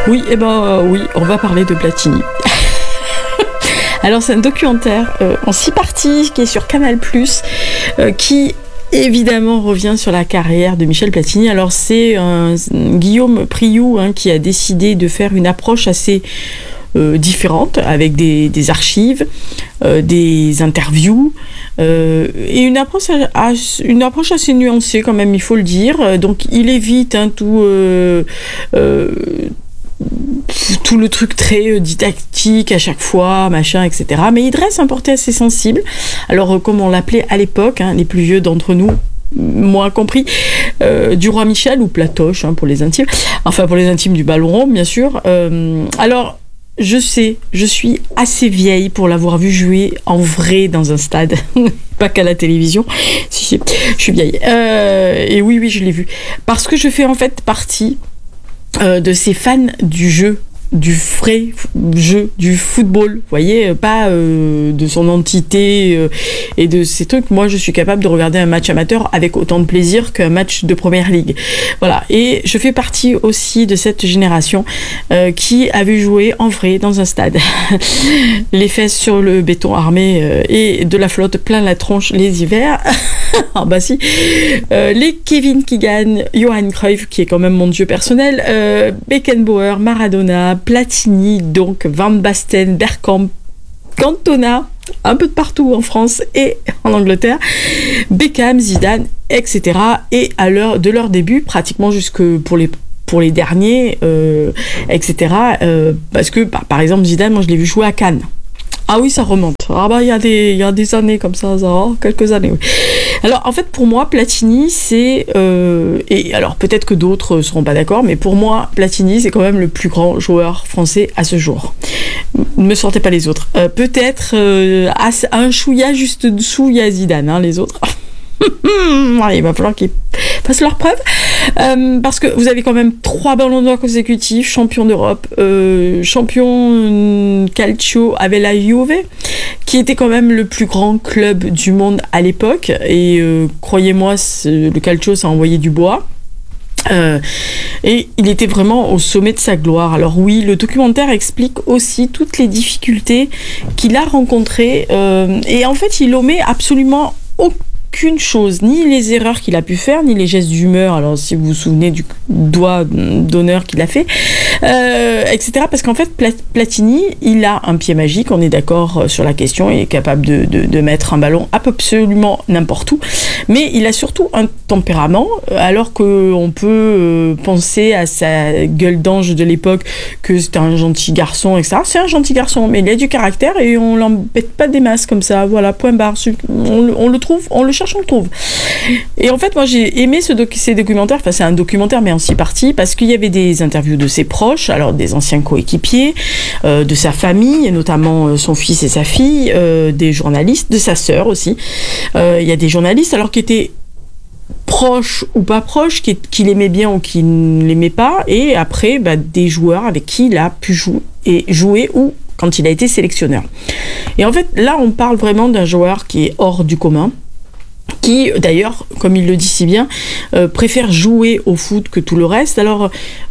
Oui, oui, on va parler de Platini. Alors c'est un documentaire en 6 parties qui est sur Canal+, qui évidemment revient sur la carrière de Michel Platini. Alors c'est Guillaume Priou qui a décidé de faire une approche assez différente, avec des archives, des interviews, et une approche assez nuancée quand même, il faut le dire. Donc il évite tout le truc très didactique à chaque fois, machin, etc. Mais il dresse un portrait assez sensible. Alors, comme on l'appelait à l'époque, les plus vieux d'entre nous, moi compris, du roi Michel, ou Platoche pour les intimes. Enfin, pour les intimes du ballon rond, bien sûr. Alors, je sais, je suis assez vieille pour l'avoir vu jouer en vrai dans un stade, pas qu'à la télévision. Si, je suis vieille. Et oui, je l'ai vu. Parce que je fais en fait partie de ces fans du jeu, du vrai jeu, du football, vous voyez, pas de son entité et de ces trucs. Moi, je suis capable de regarder un match amateur avec autant de plaisir qu'un match de Première Ligue. Voilà, et je fais partie aussi de cette génération qui a vu jouer en vrai dans un stade, les fesses sur le béton armé et de la flotte plein la tronche les hivers. Ah bah si, les Kevin Keegan, Johan Cruyff, qui est quand même mon dieu personnel, Beckenbauer, Maradona, Platini, donc Van Basten, Bergkamp, Cantona, un peu de partout en France et en Angleterre, Beckham, Zidane, etc. Et de leur début, pratiquement jusque pour les derniers, etc. Parce que, par exemple, Zidane, moi je l'ai vu jouer à Cannes. Ah oui, ça remonte. Ah bah il y a des années comme ça, quelques années. Oui. Alors en fait pour moi Platini c'est et alors peut-être que d'autres seront pas d'accord, mais pour moi Platini c'est quand même le plus grand joueur français à ce jour. Ne me sortez pas les autres. Peut-être à un chouïa juste dessous il y a Zidane, les autres. Il va falloir qu'ils fassent leur preuve. Parce que vous avez quand même 3 ballons d'or consécutifs, champion d'Europe, champion calcio avec la Juve, qui était quand même le plus grand club du monde à l'époque, et croyez-moi, le calcio ça a envoyé du bois. Et il était vraiment au sommet de sa gloire. Alors oui, le documentaire explique aussi toutes les difficultés qu'il a rencontrées, et en fait il omet absolument aucune chose, ni les erreurs qu'il a pu faire, ni les gestes d'humeur, alors si vous vous souvenez du doigt d'honneur qu'il a fait, etc. Parce qu'en fait, Platini, il a un pied magique, on est d'accord sur la question, il est capable de mettre un ballon absolument n'importe où, mais il a surtout un tempérament, alors qu'on peut penser à sa gueule d'ange de l'époque, que c'était un gentil garçon, etc. C'est un gentil garçon, mais il a du caractère et on l'embête pas des masses comme ça, voilà, point barre. On le trouve, on le cherche, on le trouve. Et en fait, moi, j'ai aimé ces documentaires. Enfin, c'est un documentaire, mais en 6 parties, parce qu'il y avait des interviews de ses proches, alors des anciens coéquipiers, de sa famille, notamment son fils et sa fille, des journalistes, de sa sœur aussi. Il y a des journalistes, alors qui étaient proches ou pas proches, qui l'aimaient bien ou qui ne l'aimaient pas, et après, des joueurs avec qui il a pu jouer ou quand il a été sélectionneur. Et en fait, là, on parle vraiment d'un joueur qui est hors du commun, qui d'ailleurs, comme il le dit si bien, préfère jouer au foot que tout le reste. Alors,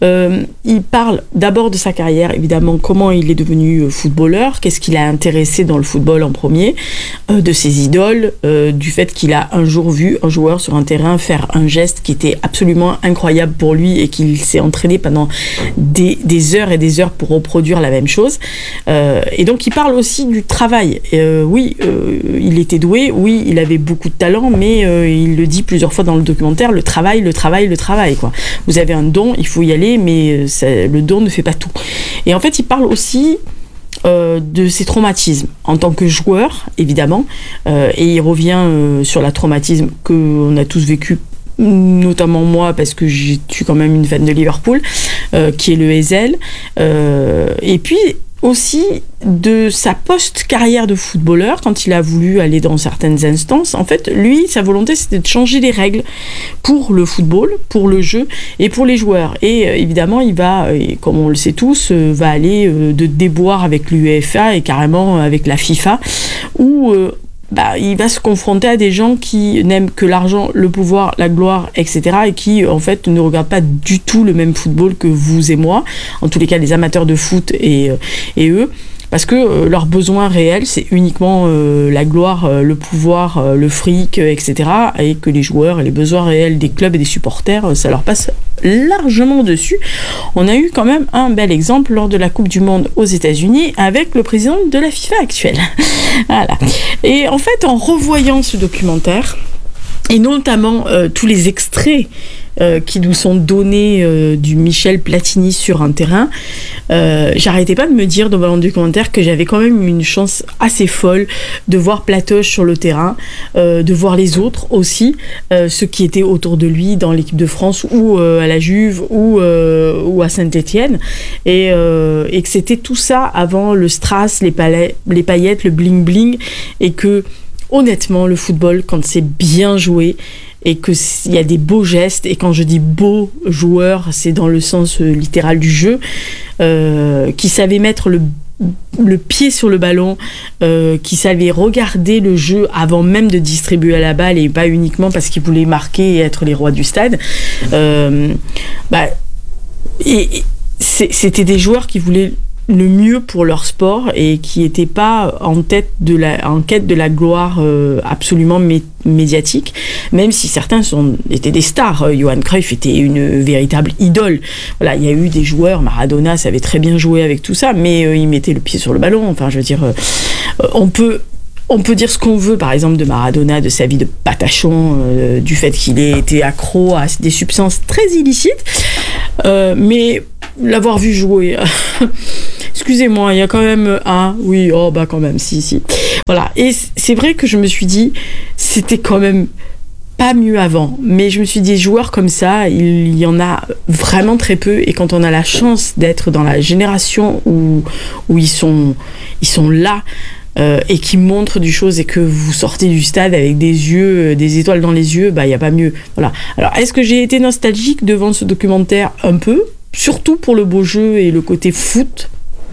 il parle d'abord de sa carrière, évidemment, comment il est devenu footballeur, qu'est-ce qu'il a intéressé dans le football en premier, de ses idoles, du fait qu'il a un jour vu un joueur sur un terrain faire un geste qui était absolument incroyable pour lui et qu'il s'est entraîné pendant des heures et des heures pour reproduire la même chose. Et donc, il parle aussi du travail. Oui, il était doué, oui, il avait beaucoup de talent, mais il le dit plusieurs fois dans le documentaire, le travail, quoi. Vous avez un don, il faut y aller, mais le don ne fait pas tout. Et en fait, il parle aussi de ses traumatismes en tant que joueur, évidemment, et il revient sur le traumatisme qu'on a tous vécu, notamment moi, parce que je suis quand même une fan de Liverpool, qui est le Ezel, et puis aussi de sa post-carrière de footballeur, quand il a voulu aller dans certaines instances. En fait, lui, sa volonté, c'était de changer les règles pour le football, pour le jeu et pour les joueurs. Et évidemment, il va, comme on le sait tous, va aller de déboire avec l'UEFA et carrément avec la FIFA, où il va se confronter à des gens qui n'aiment que l'argent, le pouvoir, la gloire, etc. et qui, en fait, ne regardent pas du tout le même football que vous et moi. En tous les cas, les amateurs de foot et eux. Parce que leurs besoins réels, c'est uniquement la gloire, le pouvoir, le fric, etc. Et que les joueurs et les besoins réels des clubs et des supporters, ça leur passe largement dessus. On a eu quand même un bel exemple lors de la Coupe du Monde aux États-Unis avec le président de la FIFA actuel. Voilà. Et en fait, en revoyant ce documentaire, et notamment tous les extraits qui nous sont donnés du Michel Platini sur un terrain, j'arrêtais pas de me dire dans le documentaire que j'avais quand même une chance assez folle de voir Platoche sur le terrain, de voir les autres aussi, ceux qui étaient autour de lui dans l'équipe de France ou à la Juve ou à Saint-Étienne, et que c'était tout ça avant le strass, les paillettes, le bling bling, et que honnêtement, le football, quand c'est bien joué et qu'il y a des beaux gestes, et quand je dis beaux joueurs, c'est dans le sens littéral du jeu, qui savaient mettre le pied sur le ballon, qui savaient regarder le jeu avant même de distribuer la balle, et pas uniquement parce qu'ils voulaient marquer et être les rois du stade. C'était des joueurs qui voulaient le mieux pour leur sport et qui n'étaient pas en quête de la gloire absolument médiatique, même si certains étaient des stars. Johan Cruyff était une véritable idole. Voilà, il y a eu des joueurs, Maradona savait très bien jouer avec tout ça, mais il mettait le pied sur le ballon. Enfin, je veux dire, on peut dire ce qu'on veut, par exemple, de Maradona, de sa vie de patachon, du fait qu'il ait été accro à des substances très illicites, mais l'avoir vu jouer... Excusez-moi, il y a quand même quand même, si. Voilà, et c'est vrai que je me suis dit, c'était quand même pas mieux avant, mais je me suis dit, joueurs comme ça, il y en a vraiment très peu, et quand on a la chance d'être dans la génération où ils sont là, et qui montrent du chose, et que vous sortez du stade avec des yeux, des étoiles dans les yeux, il n'y a pas mieux. Voilà. Alors, est-ce que j'ai été nostalgique devant ce documentaire? Un peu, surtout pour le beau jeu et le côté foot.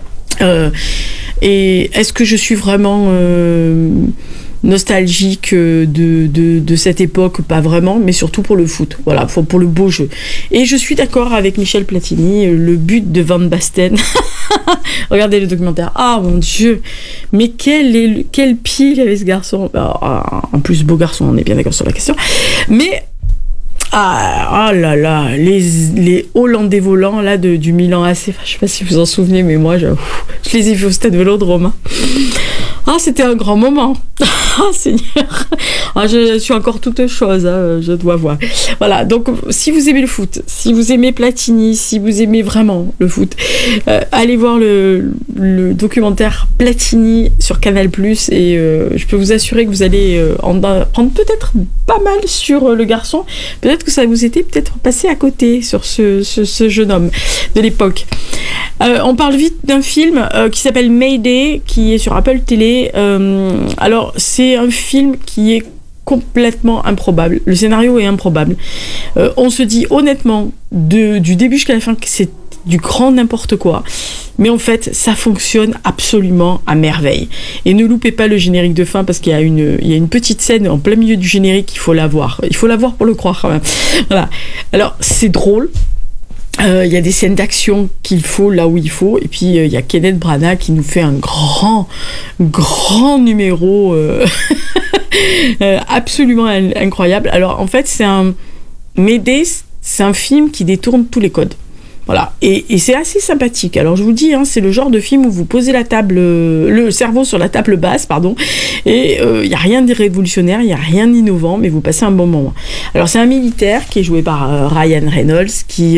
Et est-ce que je suis vraiment nostalgique de cette époque? Pas vraiment, mais surtout pour le foot, voilà, pour le beau jeu. Et je suis d'accord avec Michel Platini, le but de Van Basten. Regardez le documentaire. Ah mon Dieu, mais quel pied il avait ce garçon. En plus, beau garçon, on est bien d'accord sur la question. Mais là là, les Hollandais volants là du Milan AC, je sais pas si vous en souvenez, mais moi je les ai vus au stade Vélodrome. Ah, c'était un grand moment. Ah, Seigneur. Ah, je suis encore toute chose, je dois voir. Voilà, donc si vous aimez le foot, si vous aimez Platini, si vous aimez vraiment le foot, allez voir le documentaire Platini sur Canal+, et je peux vous assurer que vous allez en prendre peut-être pas mal sur le garçon. Peut-être que ça vous était peut-être passé à côté sur ce jeune homme de l'époque. On parle vite d'un film qui s'appelle Mayday, qui est sur Apple Télé. Alors, c'est un film qui est complètement improbable. Le scénario est improbable. On se dit honnêtement, du début jusqu'à la fin, que c'est du grand n'importe quoi. Mais en fait, ça fonctionne absolument à merveille. Et ne loupez pas le générique de fin, parce qu'il y a une petite scène en plein milieu du générique, il faut la voir. Il faut la voir pour le croire quand même. Voilà. Alors, c'est drôle. Il y a des scènes d'action qu'il faut là où il faut, et puis il y a Kenneth Branagh qui nous fait un grand numéro absolument incroyable. Alors en fait, Mayday, c'est un film qui détourne tous les codes. Voilà, et c'est assez sympathique. Alors je vous dis, c'est le genre de film où vous posez le cerveau sur la table basse, et il n'y a rien de révolutionnaire, il n'y a rien d'innovant, mais vous passez un bon moment. Alors c'est un militaire qui est joué par Ryan Reynolds, qui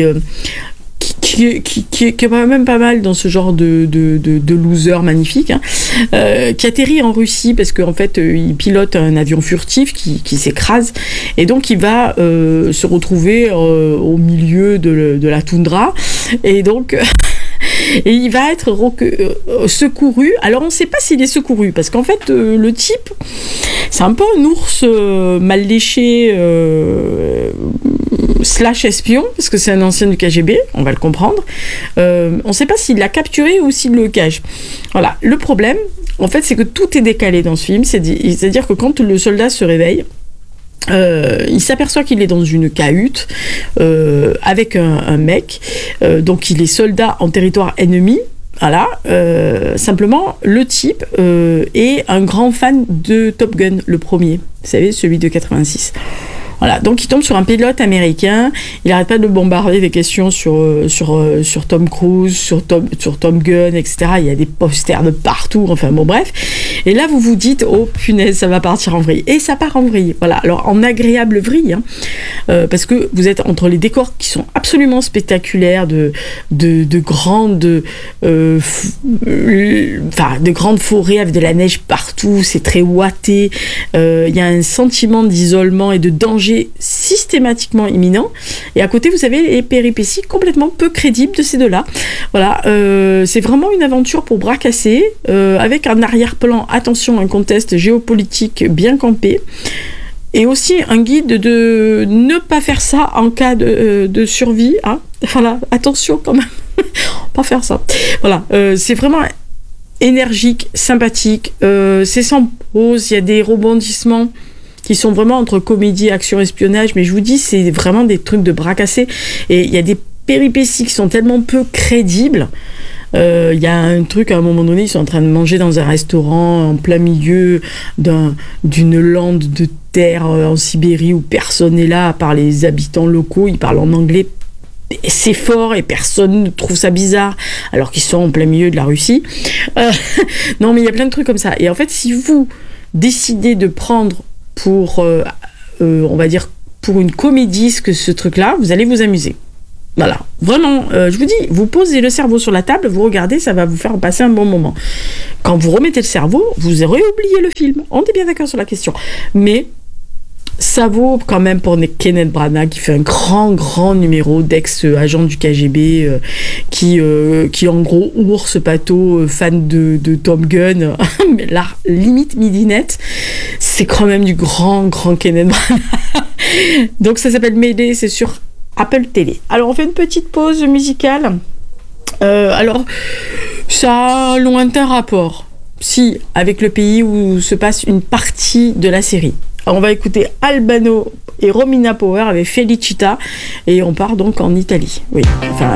est quand même pas mal dans ce genre de loser magnifique, qui atterrit en Russie parce qu'en fait il pilote un avion furtif qui s'écrase, et donc il va se retrouver au milieu de la toundra, et donc et il va être secouru. Alors on ne sait pas s'il est secouru, parce qu'en fait le type, C'est un peu un ours mal léché slash espion, parce que c'est un ancien du KGB, on va le comprendre. On ne sait pas s'il l'a capturé ou s'il le cache. Voilà, le problème, en fait, c'est que tout est décalé dans ce film, c'est-à-dire que quand le soldat se réveille, il s'aperçoit qu'il est dans une cahute avec un mec, donc il est soldat en territoire ennemi. Voilà, simplement le type est un grand fan de Top Gun, le premier, vous savez, celui de 86. Voilà, donc il tombe sur un pilote américain, il n'arrête pas de bombarder des questions sur Tom Cruise, sur Tom Gun, etc. Il y a des posters de partout, enfin bon bref. Et là vous vous dites, oh punaise, ça va partir en vrille. Et ça part en vrille, voilà. Alors en agréable vrille, hein, parce que vous êtes entre les décors qui sont absolument spectaculaires, de grandes forêts avec de la neige partout, c'est très ouaté, il y a un sentiment d'isolement et de danger systématiquement imminent, et à côté vous avez les péripéties complètement peu crédibles de ces deux-là. Voilà, c'est vraiment une aventure pour bras cassés, avec un arrière-plan, attention, un contexte géopolitique bien campé, et aussi un guide de ne pas faire ça en cas de survie, hein. Voilà, attention quand même, pas faire ça. Voilà, c'est vraiment énergique, sympathique, c'est sans pause, il y a des rebondissements qui sont vraiment entre comédie, action, espionnage, mais je vous dis, c'est vraiment des trucs de bras cassés, et il y a des péripéties qui sont tellement peu crédibles. Il y a un truc, à un moment donné, ils sont en train de manger dans un restaurant en plein milieu d'une lande de terre en Sibérie où personne n'est là, à part les habitants locaux, ils parlent en anglais. C'est fort et personne ne trouve ça bizarre alors qu'ils sont en plein milieu de la Russie. Non, mais il y a plein de trucs comme ça. Et en fait, si vous décidez de prendre pour, on va dire, pour une comédie, ce truc-là, vous allez vous amuser. Voilà, vraiment, je vous dis, vous posez le cerveau sur la table, vous regardez, ça va vous faire passer un bon moment. Quand vous remettez le cerveau, vous aurez oublié le film. On est bien d'accord sur la question. Mais ça vaut quand même pour Kenneth Branagh, qui fait un grand numéro d'ex-agent du KGB, qui en gros ours pato, fan de Tom Gun, mais là, limite midinette, c'est quand même du grand Kenneth Branagh. Donc ça s'appelle Mayday, c'est sur Apple TV. Alors on fait une petite pause musicale. Alors ça a un lointain rapport, si, avec le pays où se passe une partie de la série. On va écouter Albano et Romina Power avec Felicita, et on part donc en Italie. Oui, enfin